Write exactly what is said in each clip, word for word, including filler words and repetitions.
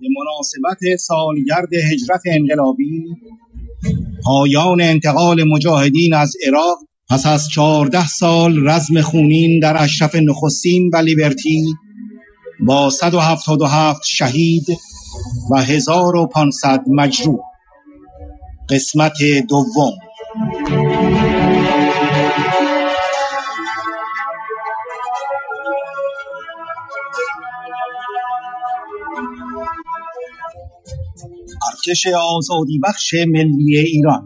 به مناسبت سالگرد هجرت انقلابی، پایان انتقال مجاهدین از عراق پس از چهارده سال رزم خونین در اشرف نخستین و لیبرتی با صد و هفتاد و هفت شهید و هزار و پانصد مجروح. قسمت دوم. ارتش آزادی بخش ملی ایران،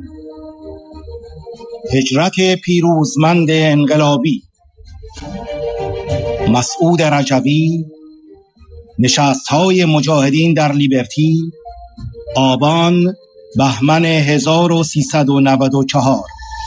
هجرت پیروزمند انقلابی، مسعود رجوی، نشست‌های مجاهدین در لیبرتی، آبان بهمن هزار و سیصد و نود و چهار.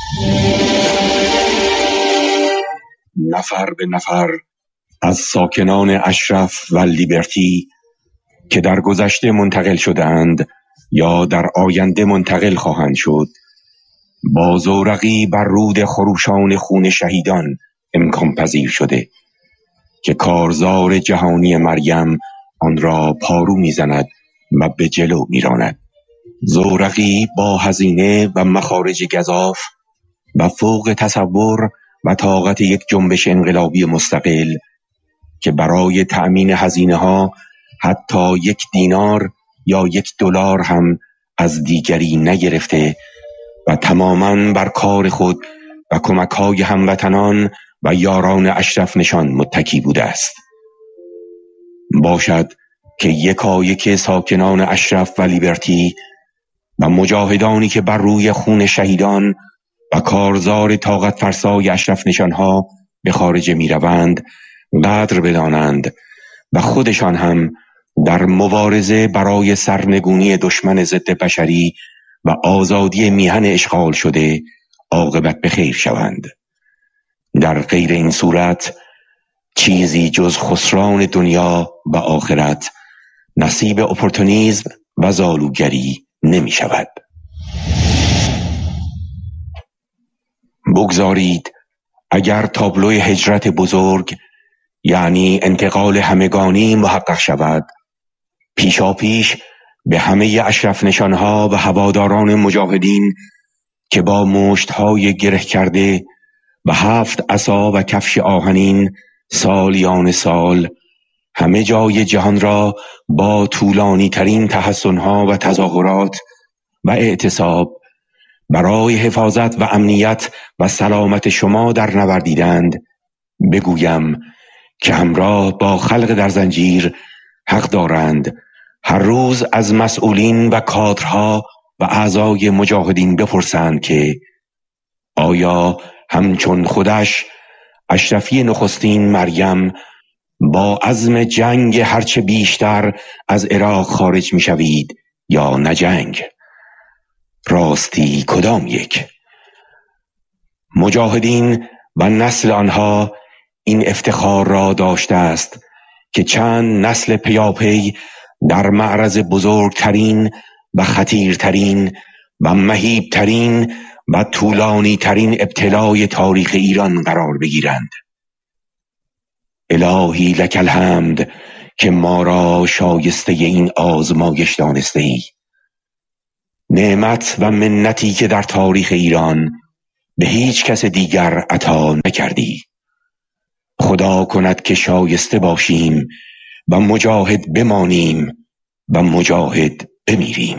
نفر به نفر از ساکنان اشرف و لیبرتی که در گذشته منتقل شدند یا در آینده منتقل خواهند شد، با زورقی بر رود خروشان خون شهیدان امکان پذیر شده که کارزار جهانی مریم آن را پارو میزند و به جلو میراند. زورقی با هزینه و مخارج گزاف و فوق تصور و طاقت یک جنبش انقلابی مستقل که برای تأمین هزینه ها حتی یک دینار یا یک دلار هم از دیگری نگرفته و تماماً بر کار خود و کمک‌های هموطنان و یاران اشرف نشان متکی بوده است. باشد که یکایک ساکنان اشرف و لیبرتی و مجاهدانی که بر روی خون شهیدان و کارزار طاقت فرسای اشرف نشانها به خارج می روند قدر بدانند و خودشان هم در مبارزه برای سرنگونی دشمن ضد بشری و آزادی میهن اشغال شده عاقبت به خیر شوند. در غیر این صورت چیزی جز خسران دنیا و آخرت نصیب اپورتونیسم و زالوگری نمی شود. بگذارید اگر تابلوی هجرت بزرگ یعنی انتقال همگانی محقق شود، پیشا پیش به همه اشرف نشانها و هواداران مجاهدین که با مشتهای گره کرده و هفت عصا و کفش آهنین سالیان سال همه جای جهان را با طولانی ترین تحسنها و تظاهرات و اعتصاب برای حفاظت و امنیت و سلامت شما در نوردیدند، بگویم که همراه با خلق در زنجیر حق دارند هر روز از مسئولین و کادرها و اعضای مجاهدین بپرسند که آیا همچون خودش اشرفی نخستین مریم با عزم جنگ هرچه بیشتر از عراق خارج می شوید یا نه جنگ؟ راستی کدام یک؟ مجاهدین و نسل آنها این افتخار را داشته است که چند نسل پیاپی در معرض بزرگترین و خطیرترین و مهیبترین و طولانی ترین ابتلای تاریخ ایران قرار بگیرند. الهی لک الحمد که ما را شایسته این آزمایش دانسته ای. نعمت و منتی که در تاریخ ایران به هیچ کس دیگر عطا نکردی. خدا کند که شایسته باشیم و مجاهد بمانیم و مجاهد بمیریم.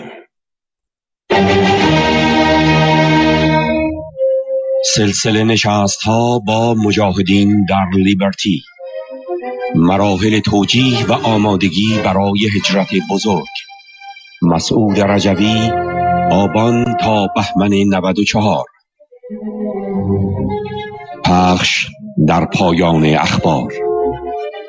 سلسله نشست ها با مجاهدین در لیبرتی، مراحل توجیه و آمادگی برای هجرت بزرگ، مسعود رجوی، آبان تا بهمن نود و چهار. پخش در پایان اخبار.